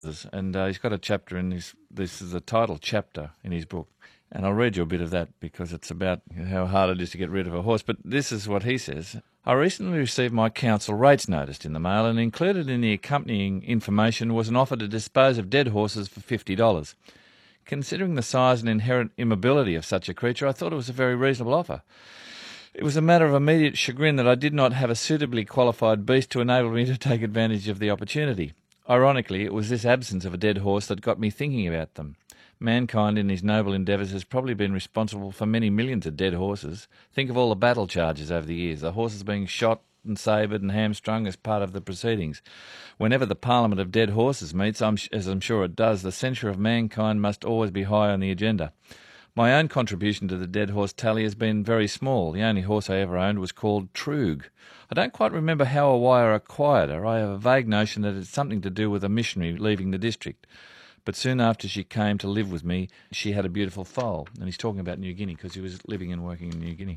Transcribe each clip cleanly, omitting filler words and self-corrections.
And he's got a chapter in his, this is the title chapter in his book. And I'll read you a bit of that because it's about how hard it is to get rid of a horse. But this is what he says. I recently received my council rates notice in the mail, and included in the accompanying information was an offer to dispose of dead horses for $50. Considering the size and inherent immobility of such a creature, I thought it was a very reasonable offer. It was a matter of immediate chagrin that I did not have a suitably qualified beast to enable me to take advantage of the opportunity. Ironically, it was this absence of a dead horse that got me thinking about them. Mankind in his noble endeavours has probably been responsible for many millions of dead horses. Think of all the battle charges over the years, the horses being shot and sabred and hamstrung as part of the proceedings. Whenever the Parliament of Dead Horses meets, as I'm sure it does, the censure of mankind must always be high on the agenda. My own contribution to the dead horse tally has been very small. The only horse I ever owned was called Trug. I don't quite remember how or why I acquired her. I have a vague notion that it's something to do with a missionary leaving the district. But soon after she came to live with me, she had a beautiful foal. And he's talking about New Guinea because he was living and working in New Guinea.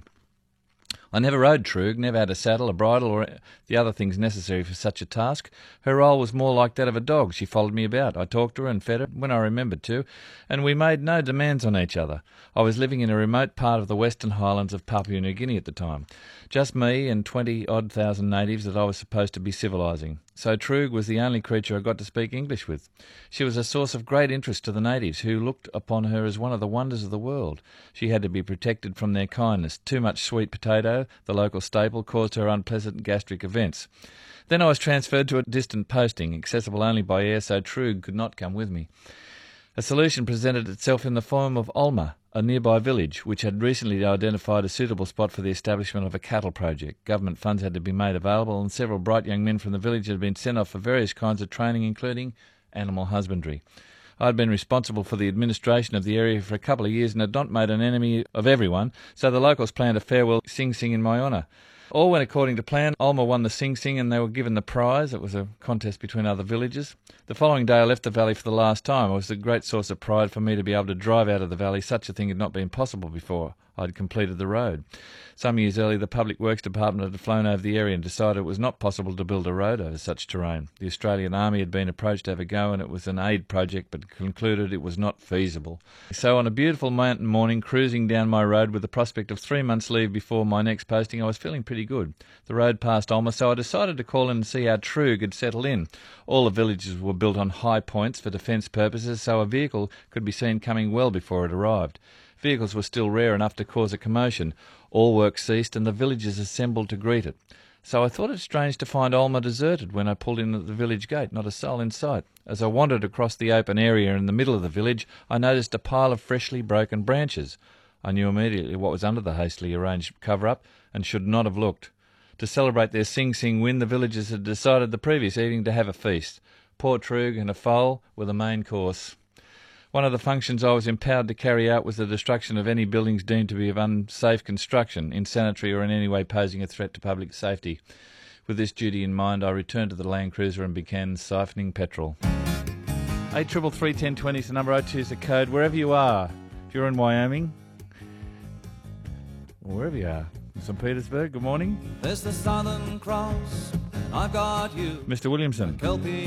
I never rode Trug, never had a saddle, a bridle, or the other things necessary for such a task. Her role was more like that of a dog. She followed me about. I talked to her and fed her when I remembered to, and we made no demands on each other. I was living in a remote part of the Western Highlands of Papua New Guinea at the time. Just me and 20-odd thousand natives that I was supposed to be civilising. So Trug was the only creature I got to speak English with. She was a source of great interest to the natives, who looked upon her as one of the wonders of the world. She had to be protected from their kindness. Too much sweet potato, the local staple, caused her unpleasant gastric events. Then I was transferred to a distant posting, accessible only by air, so Trug could not come with me. A solution presented itself in the form of Olma, a nearby village, which had recently identified a suitable spot for the establishment of a cattle project. Government funds had to be made available, and several bright young men from the village had been sent off for various kinds of training, including animal husbandry. I had been responsible for the administration of the area for a couple of years and had not made an enemy of everyone, so the locals planned a farewell sing-sing in my honour. All went according to plan. Olma won the sing-sing and they were given the prize. It was a contest between other villages. The following day I left the valley for the last time. It was a great source of pride for me to be able to drive out of the valley. Such a thing had not been possible before. I'd completed the road. Some years earlier, the Public Works Department had flown over the area and decided it was not possible to build a road over such terrain. The Australian Army had been approached to have a go, and it was an aid project, but concluded it was not feasible. So on a beautiful mountain morning, cruising down my road with the prospect of 3 months' leave before my next posting, I was feeling pretty good. The road passed Olma, so I decided to call in and see how Trug had settled in. All the villages were built on high points for defence purposes, so a vehicle could be seen coming well before it arrived. Vehicles were still rare enough to cause a commotion. All work ceased and the villagers assembled to greet it. So I thought it strange to find Olma deserted when I pulled in at the village gate, not a soul in sight. As I wandered across the open area in the middle of the village, I noticed a pile of freshly broken branches. I knew immediately what was under the hastily arranged cover-up and should not have looked. To celebrate their sing-sing win, the villagers had decided the previous evening to have a feast. Poor Trug and a foal were the main course. One of the functions I was empowered to carry out was the destruction of any buildings deemed to be of unsafe construction, insanitary or in any way posing a threat to public safety. With this duty in mind, I returned to the Land Cruiser and began siphoning petrol. 833 1020 is the number, 02 is the code. Wherever you are, if you're in Wyoming, or wherever you are, in St. Petersburg, good morning. There's the Southern Cross, and I've got you. Mr. Williamson.